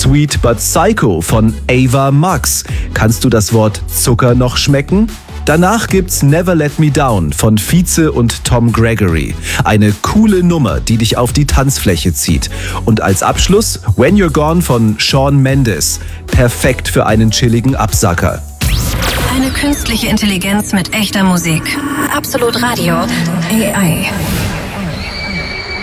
Sweet But Psycho von Ava Max. Kannst du das Wort Zucker noch schmecken? Danach gibt's Never Let Me Down von Vize und Tom Gregory. Eine coole Nummer, die dich auf die Tanzfläche zieht. Und als Abschluss When You're Gone von Shawn Mendes. Perfekt für einen chilligen Absacker. Eine künstliche Intelligenz mit echter Musik. Absolut Radio. AI.